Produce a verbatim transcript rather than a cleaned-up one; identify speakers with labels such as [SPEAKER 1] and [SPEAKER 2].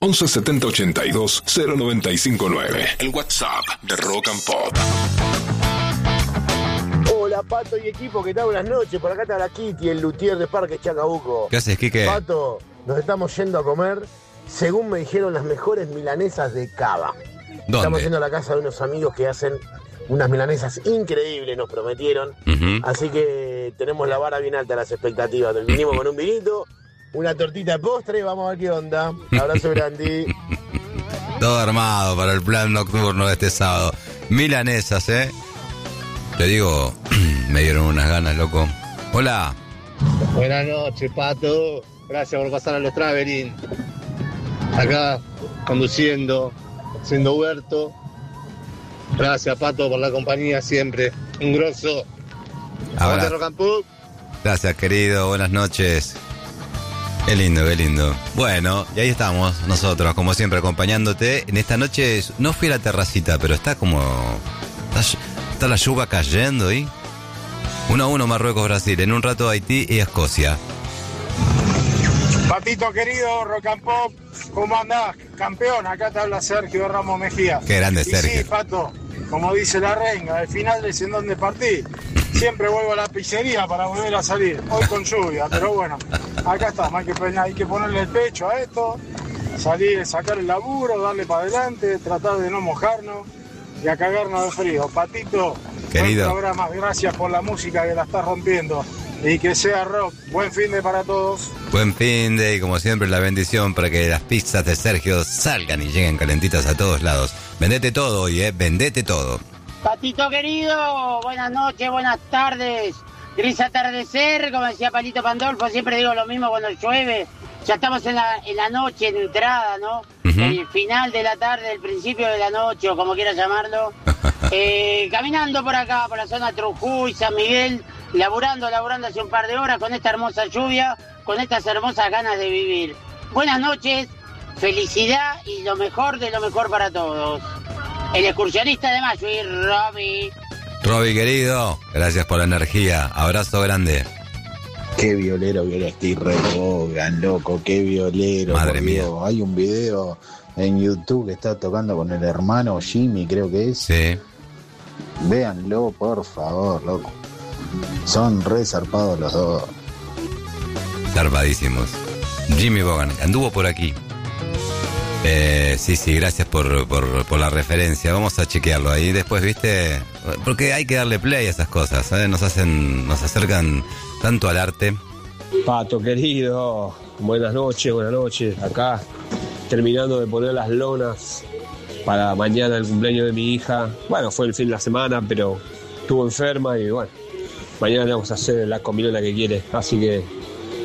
[SPEAKER 1] once setenta ochenta y dos cero noventa y cinco nueve. El WhatsApp de Rock and Pop.
[SPEAKER 2] Hola, Pato y equipo, ¿qué tal? Buenas noches. Por acá está la Kitty, el luthier de Parque Chacabuco.
[SPEAKER 3] ¿Qué haces, Quique?
[SPEAKER 2] Pato, nos estamos yendo a comer, según me dijeron, las mejores milanesas de Cava.
[SPEAKER 3] ¿Dónde?
[SPEAKER 2] Estamos yendo a la casa de unos amigos que hacen unas milanesas increíbles, nos prometieron.
[SPEAKER 3] Uh-huh.
[SPEAKER 2] Así que tenemos la vara bien alta, las expectativas. Vinimos con un vinito, una tortita de postre, vamos a ver qué onda. Abrazo grande.
[SPEAKER 3] Todo armado para el plan nocturno de este sábado. Milanesas, ¿eh? Te digo, me dieron unas ganas, loco. Hola.
[SPEAKER 4] Buenas noches, Pato. Gracias por pasar a los Traveling. Acá, conduciendo, haciendo huerto. Gracias, Pato, por la compañía siempre. Un grosso.
[SPEAKER 3] Ahora.
[SPEAKER 4] Rock and Pop.
[SPEAKER 3] Gracias, querido. Buenas noches. Qué lindo, qué lindo. Bueno, y ahí estamos nosotros, como siempre, acompañándote. En esta noche no fui a la terracita, pero está como... Está, está la lluvia cayendo ahí. uno a uno Marruecos-Brasil. En un rato Haití y Escocia.
[SPEAKER 5] Patito querido, Rock and Pop, ¿cómo andás? Campeón, acá te habla Sergio Ramos Mejía.
[SPEAKER 3] Qué grande,
[SPEAKER 5] y
[SPEAKER 3] Sergio.
[SPEAKER 5] Sí, Pato, como dice la reina, al final es en donde partí. Siempre vuelvo a la pizzería para volver a salir. Hoy con lluvia, pero bueno, acá estamos. Hay que, hay que ponerle el pecho a esto, salir, sacar el laburo, darle para adelante, tratar de no mojarnos y a cagarnos de frío. Patito,
[SPEAKER 3] querido,
[SPEAKER 5] buen programa, gracias por la música que la estás rompiendo. Y que sea rock. Buen fin de para todos.
[SPEAKER 3] Buen fin de, y como siempre, la bendición para que las pizzas de Sergio salgan y lleguen calentitas a todos lados. Vendete todo hoy, ¿eh? Vendete todo.
[SPEAKER 6] Patito querido, buenas noches, buenas tardes. Gris atardecer, como decía Palito Pandolfo, siempre digo lo mismo cuando llueve. Ya estamos en la, en la noche, en entrada, ¿no? Uh-huh. El final de la tarde, el principio de la noche, o como quieras llamarlo. eh, caminando por acá, por la zona Trujuy, San Miguel, laburando, laburando hace un par de horas con esta hermosa lluvia, con estas hermosas ganas de vivir. Buenas noches, felicidad y lo mejor de lo mejor para todos. El excursionista de Mayo y Robbie.
[SPEAKER 3] Robbie, querido, gracias por la energía. Abrazo grande.
[SPEAKER 7] Qué violero que era Steve Rogan, loco, qué violero.
[SPEAKER 3] Madre mía.
[SPEAKER 7] Dios. Hay un video en YouTube que está tocando con el hermano Jimmy, creo que es.
[SPEAKER 3] Sí.
[SPEAKER 7] Véanlo, por favor, loco. Son re zarpados los dos.
[SPEAKER 3] Zarpadísimos. Jimmy Bogan, anduvo por aquí. Eh, sí, sí, gracias por, por, por la referencia. Vamos a chequearlo ahí después, ¿viste? Porque hay que darle play a esas cosas, ¿sabes? Nos hacen, nos acercan tanto al arte.
[SPEAKER 8] Pato querido, buenas noches, buenas noches. Acá, terminando de poner las lonas para mañana el cumpleaños de mi hija. Bueno, fue el fin de la semana, pero estuvo enferma y bueno, mañana le vamos a hacer la comilona que quiere. Así que